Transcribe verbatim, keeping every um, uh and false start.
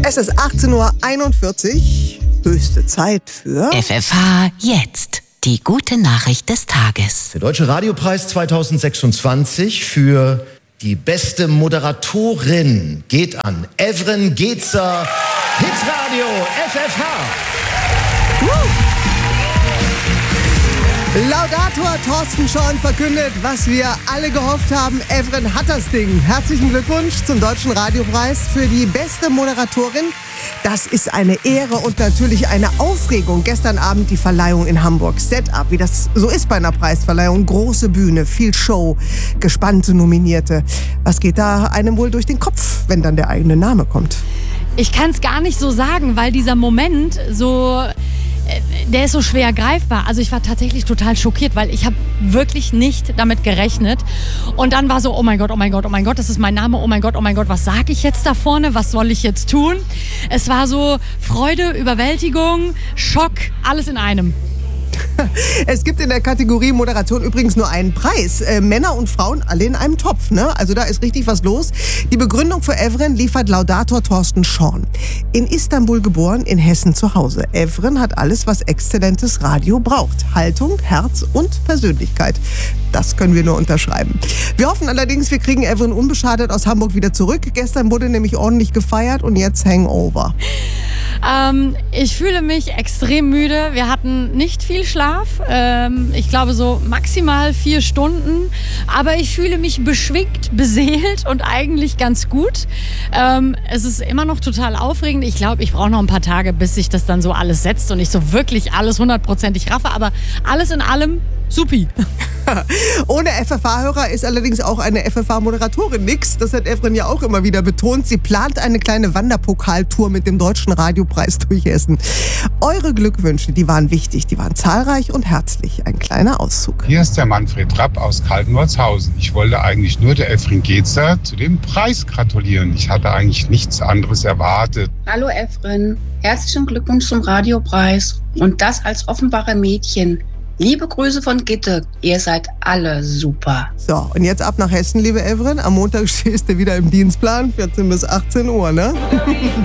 Es ist achtzehn Uhr einundvierzig, höchste Zeit für F F H jetzt. Die gute Nachricht des Tages. Der Deutsche Radiopreis zweitausendsechsundzwanzig für die beste Moderatorin geht an Evren Gezer, Hitradio F F H. Uh. Laudator Thorsten Schorn verkündet, was wir alle gehofft haben. Evren hat das Ding. Herzlichen Glückwunsch zum Deutschen Radiopreis für die beste Moderatorin. Das ist eine Ehre und natürlich eine Aufregung. Gestern Abend die Verleihung in Hamburg. Setup, wie das so ist bei einer Preisverleihung. Große Bühne, viel Show, gespannte Nominierte. Was geht da einem wohl durch den Kopf, wenn dann der eigene Name kommt? Ich kann es gar nicht so sagen, weil dieser Moment so... Der ist so schwer greifbar. Also ich war tatsächlich total schockiert, weil ich habe wirklich nicht damit gerechnet. Und dann war so, oh mein Gott, oh mein Gott, oh mein Gott, das ist mein Name, oh mein Gott, oh mein Gott, was sage ich jetzt da vorne, was soll ich jetzt tun? Es war so Freude, Überwältigung, Schock, alles in einem. Es gibt in der Kategorie Moderation übrigens nur einen Preis. Äh, Männer und Frauen alle in einem Topf, ne? Also da ist richtig was los. Die Begründung für Evren liefert Laudator Thorsten Schorn. In Istanbul geboren, in Hessen zu Hause. Evren hat alles, was exzellentes Radio braucht. Haltung, Herz und Persönlichkeit. Das können wir nur unterschreiben. Wir hoffen allerdings, wir kriegen Evren unbeschadet aus Hamburg wieder zurück. Gestern wurde nämlich ordentlich gefeiert und jetzt Hangover. Ähm, ich fühle mich extrem müde. Wir hatten nicht viel Schlaf. Ähm, ich glaube so maximal vier Stunden. Aber ich fühle mich beschwingt, beseelt und eigentlich ganz gut. Ähm, es ist immer noch total aufregend. Ich glaube, ich brauche noch ein paar Tage, bis sich das dann so alles setzt und ich so wirklich alles hundertprozentig raffe. Aber alles in allem supi. Ohne F F H-Hörer ist allerdings auch eine F F H-Moderatorin nix. Das hat Evren ja auch immer wieder betont. Sie plant eine kleine Wanderpokaltour mit dem Deutschen Radiopreis durch Hessen. Eure Glückwünsche, die waren wichtig, die waren zahlreich und herzlich. Ein kleiner Auszug. Hier ist der Manfred Rapp aus Kaltenwolzhausen. Ich wollte eigentlich nur der Evren Gezer zu dem Preis gratulieren. Ich hatte eigentlich nichts anderes erwartet. Hallo Evren, herzlichen Glückwunsch zum Radiopreis und das als Offenbacher Mädchen. Liebe Grüße von Gitte, ihr seid alle super. So, und jetzt ab nach Hessen, liebe Evren. Am Montag stehst du wieder im Dienstplan, vierzehn bis achtzehn Uhr, ne?